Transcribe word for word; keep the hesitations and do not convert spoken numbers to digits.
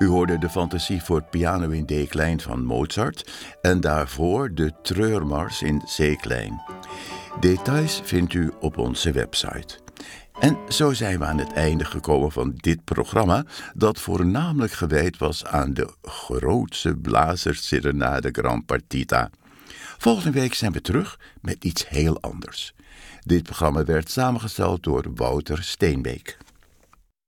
U hoorde de fantasie voor piano in D-klein van Mozart en daarvoor de treurmars in C-klein. Details vindt u op onze website. En zo zijn we aan het einde gekomen van dit programma, dat voornamelijk gewijd was aan de grootse blazersserenade Gran Partita. Volgende week zijn we terug met iets heel anders. Dit programma werd samengesteld door Wouter Steenbeek.